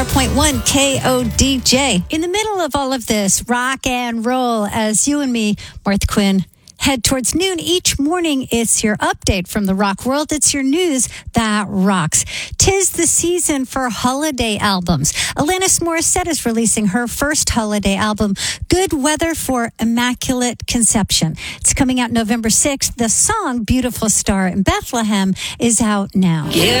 104.1 KODJ. In the middle of all of this rock and roll, as you and me, Martha Quinn, head towards noon each morning, it's your update from the rock world. It's your news that rocks. 'Tis the season for holiday albums. Alanis Morissette is releasing her first holiday album, Good Weather for Immaculate Conception. It's coming out November 6th. The song Beautiful Star in Bethlehem is out now. Yeah.